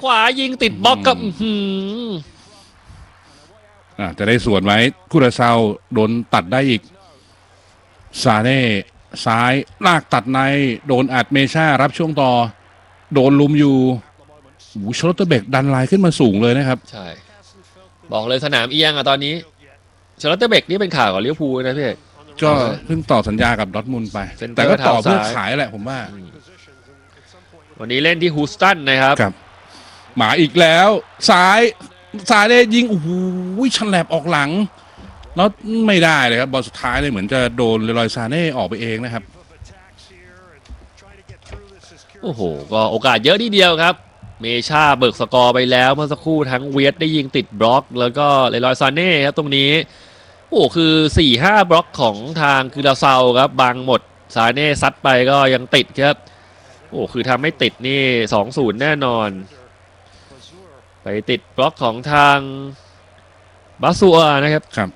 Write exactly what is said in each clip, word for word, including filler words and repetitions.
ขวายิงติดบล็อกกับอ่าจะได้ส่วนไว้กุราเซาโดนตัดได้อีกซาเน่ซ้ายลากตัดในโดนอัดเมชารับช่วงต่อโดนลุมอยู่โอ้โหชลอตเตอร์เบกดันไลน์ขึ้นมาสูงเลยนะครับใช่บอกเลยสนามเอียงอะตอนนี้ชลอตเตอร์เบกนี่เป็นข่าวกับลิเวอร์พูลนะพี่ก็เพิ่งต่อสัญญากับดอร์ทมุนด์ไปแต่ก็ต่อเพื่อขายแหละผมว่าวันนี้เล่นที่ฮูสตันนะครับหมาอีกแล้วซ้ายซาเน่ยิงโอ้โหชันแลบออกหลังแล้วไม่ได้เลยครับบอลสุดท้ายเลยเหมือนจะโดนเลรอยซาเน่ออกไปเองนะครับโอ้โหก็โอกาสเยอะทีเดียวครับเมชาเบิกสกอร์ไปแล้วเมื่อสักครู่ทั้งเวียดได้ยิงติดบล็อกแล้วก็เลรอยซาเน่ครับตรงนี้โอ้คือ สี่ห้า บล็อกของทางคือลาเซาครับบังหมดซาเน่ซัดไปก็ยังติดครับโอ้คือทำไม่ติดนี่ สองศูนย์ แน่นอนไปติดบล็อกของทางบาซัวนะครับครับ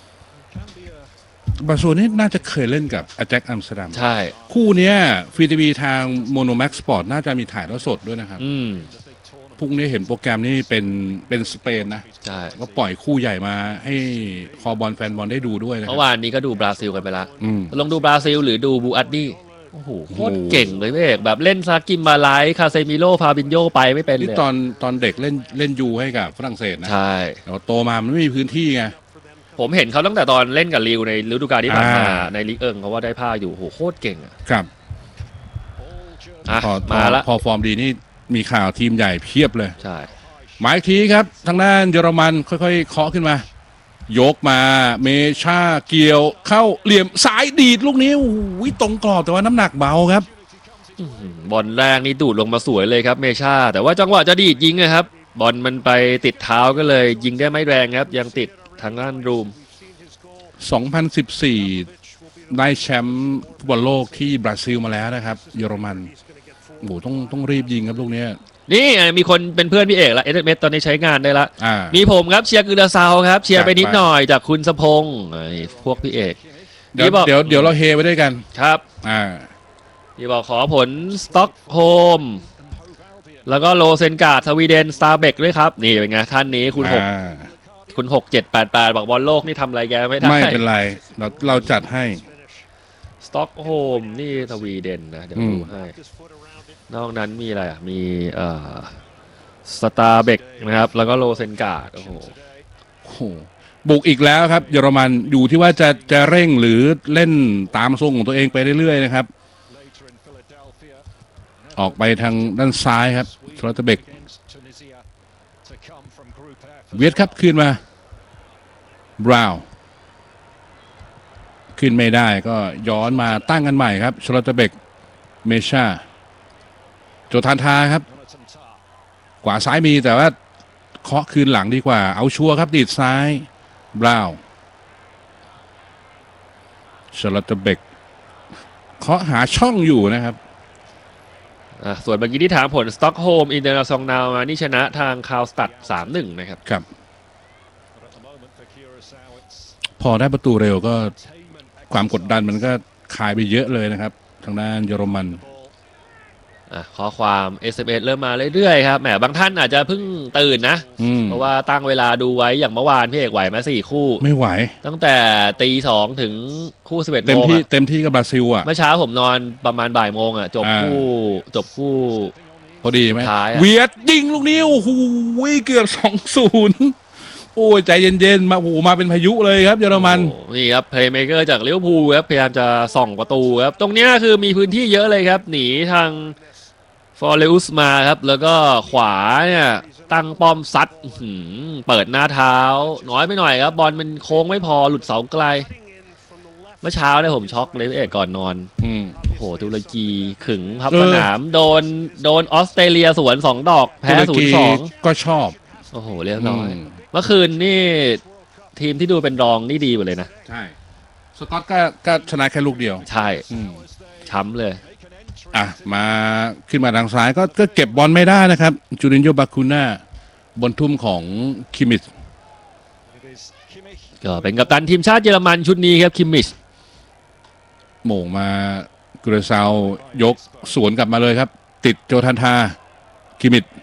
บาซัวนี่น่าจะเคยเล่นกับอาแจ็คอัมสเตอร์ดัมใช่คู่นี้ฟรีทีวีทางโมโนแม็กสปอร์ตน่าจะมีถ่ายทอดสดด้วยนะครับอืมพรุ่งนี้เห็นโปรแกรมนี้เป็นเป็นสเปนนะใช่ก็ปล่อยคู่ใหญ่มาให้คอบอลแฟนบอลได้ดูด้วยนะเมื่อวานนี้ก็ดูบราซิลกันไปละลองดูบราซิลหรือดูบูอัดดี้โอ้โหโคตรเก่งเลยเว้ยแบบเล่นซากิมมาไลคาเซมิโลพาบินโยไปไม่เป็นเลยตอนตอนเด็กเล่นเล่นยูให้กับฝรั่งเศสนะใช่แต่โตมามันไม่มีพื้นที่ไงผมเห็นเขาตั้งแต่ตอนเล่นกับลิวในฤดูกาลที่ผ่านมาในลีกเอิงเขาว่าได้ผ้าอยู่โหโคตรเก่งอ่ะครับพอมาละพอฟอร์มดีนี่มีข่าวทีมใหญ่เพียบเลยใช่หมายทีครับทางด้านเยอรมันค่อยๆเคาะขึ้นมายกมาเมชาเกี่ยวเข้าเหลี่ยมสายดีดลูกนี้โอ้ยตรงกรอบแต่ว่าน้ำหนักเบาครับบอลแรกนี่ดูดลงมาสวยเลยครับเมชาแต่ว่าจังหวะจะดีดยิงนะครับบอลมันไปติดเท้าก็เลยยิงได้ไม่แรงครับยังติดทางด้านรูมสองพันสิบสี่ได้แชมป์ฟุตบอลโลกที่บราซิลมาแล้วนะครับเยอรมันโอ้ต้องต้องรีบยิงครับลูกนี้นี่มีคนเป็นเพื่อนพี่เอกละเอสเอ็มเอสตอนนี้ใช้งานได้ละมีผมครับเชียร์กุลาเซาครับเชียร์ไปนิดหน่อยจากคุณสพงษ์พวกพี่เอกเดี๋ยวเดี๋ยวเดี๋ยวเราเฮไปด้วยกันครับอ่าที่บอกขอผลสต็อกโฮมแล้วก็โลเซนการ์ดสวีเดนสตาร์เบกด้วยครับนี่เป็นไงท่านนี้คุณหกคุณหกเจ็ดแปดแปดบอกบอลโลกนี่ทำอะไรแกไม่ได้ไม่เป็นไรเราเราจัดให้สต็อกโฮมนี่สวีเดนนะเดี๋ยวดูให้นอกนั้นมีอะไรอ่ะมีเอ่อสตาร์เบกนะครับแล้วก็โลเซนการ์ดโอ้โหบุกอีกแล้วครับเยอรมันอยู่ที่ว่าจะจะเร่งหรือเล่นตามทรงของตัวเองไปเรื่อยๆนะครับออกไปทางด้านซ้ายครับสตาร์เบกเวียดครับขึ้นมาบราวน์ขึ้นไม่ได้ก็ย้อนมาตั้งกันใหม่ครับชลอตเตอร์เบกเมชาโจทานทาครับขวาซ้ายมีแต่ว่าเคาะคืนหลังดีกว่าเอาชัวร์ครับดีดซ้ายบราวน์ชลอตเตอร์เบกเคาะหาช่องอยู่นะครับส่วนเมื่อกี้ที่ถามผลสต็อกโฮมอินเตอร์เนชั่นแนลมานี่ชนะทางคาวสตัด สามหนึ่ง นะครับครับพอได้ประตูเร็วก็ความกดดันมันก็คลายไปเยอะเลยนะครับทางด้านเยอรมันอ่ะข้อความ เอส เอ็ม เอส เริ่มมาเรื่อยๆครับแหมบางท่านอาจจะเพิ่งตื่นนะเพราะว่าตั้งเวลาดูไว้อย่างเมื่อวานพี่เอกไหวมาสี่คู่ไม่ไหวตั้งแต่ตีสองถึงคู่สิบเอ็ดโมงเต็มที่เต็มที่กับบราซิลอ่ะเมื่อเช้าผมนอนประมาณบ่ายโมงอ่ะจบคู่จบคู่พอดีไหมเวียดยิงลูกนี้โอ้โหเกือบสองศูนย์โอ้ยใจเย็นๆมาโอ้โหมาเป็นพายุเลยครับเยอรมันนี่ครับเพลย์เมเกอร์จากลิเวอร์พูลครับพยายามจะส่องประตูครับตรงนี้คือมีพื้นที่เยอะเลยครับหนีทางฟอร์เรอุสมาครับแล้วก็ขวาเนี่ยตั้งป้อมซัดเปิดหน้าเท้าน้อยไปหน่อยครับบอลมันโค้งไม่พอหลุดเสาไกลเมื่อเช้าเนี่ยผมช็อกเลยเอกก่อนนอนโอ้โหตุรกีขึงพับสนามโดนโดนออสเตรเลียสวนสองดอกแพ้ศูนย์สองก็ชอบโอ้โหเรียบร้อยเมื่อคืนนี่ทีมที่ดูเป็นรองนี่ดีหมดเลยนะใช่สกอตก็ก็ชนะแค่ลูกเดียวใช่ช้ำเลยอ่ะมาขึ้นมาทางซ้ายก็ก็เก็บบอลไม่ได้นะครับจูรินโญ่บาคูน่าบนทุ่มของคิมิชก็เป็นกัปตันทีมชาติเยอรมันชุดนี้ครับคิมิชโหม่งมากุราเซายกสวนกลับมาเลยครับติดโจทันทาคิมิช